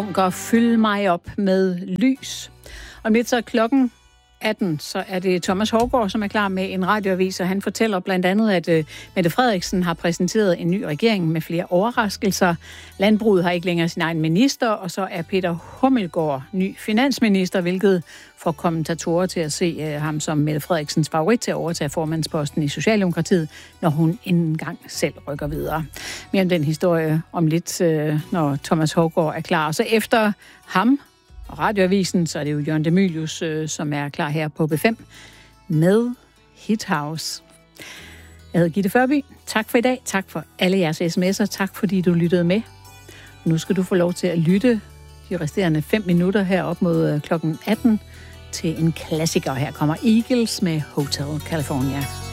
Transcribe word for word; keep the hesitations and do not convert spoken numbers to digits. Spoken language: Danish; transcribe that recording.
Gør fylde mig op med lys. Og lidt så er klokken atten, så er det Thomas Haugaard, som er klar med en radioavis, og han fortæller blandt andet, at uh, Mette Frederiksen har præsenteret en ny regering med flere overraskelser. Landbruget har ikke længere sin egen minister, og så er Peter Hummelgaard ny finansminister, hvilket får kommentatorer til at se uh, ham som Mette Frederiksens favorit til at overtage formandsposten i Socialdemokratiet, når hun engang selv rykker videre. Mere om den historie om lidt, uh, når Thomas Haugaard er klar. Og så efter ham og radioavisen, så er det jo Jørgen De Mylius, øh, som er klar her på B fem med Hit House. Jeg hedder Gitte Førby. Tak for i dag. Tak for alle jeres sms'er. Tak fordi du lyttede med. Nu skal du få lov til at lytte de resterende fem minutter her op mod klokken atten til en klassiker. Her kommer Eagles med Hotel California.